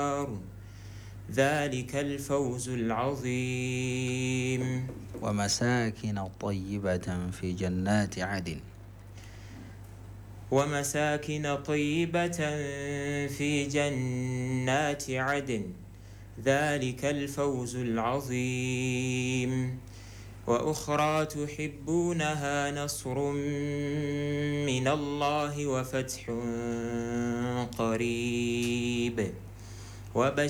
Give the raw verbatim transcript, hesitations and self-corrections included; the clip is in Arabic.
ذلك الفوز العظيم. ومساكن طيبة في جنات عدن ومساكن طيبة في جنات عدن ذلك الفوز العظيم. وأخرى تحبونها نصر من الله وفتح قريب وبشر